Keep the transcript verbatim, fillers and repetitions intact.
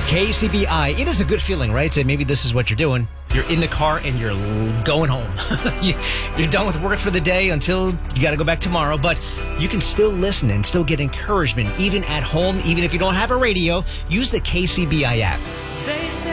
K C B I. It is a good feeling, right? So maybe this is what you're doing. You're in the car and you're going home. You're done with work for the day until you got to go back tomorrow. But you can still listen and still get encouragement, even at home, even if you don't have a radio. Use the K C B I app. They say